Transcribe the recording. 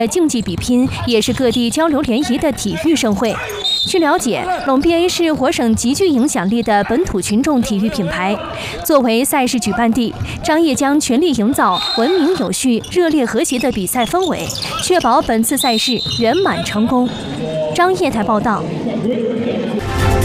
竞技比拼，也是各地交流联谊的体育盛会。据了解，陇 BA 是活省极具影响力的本土群众体育品牌。作为赛事举办地，张掖将全力营造文明有序、热烈和谐的比赛氛围，确保本次赛事圆满成功。张掖台报道。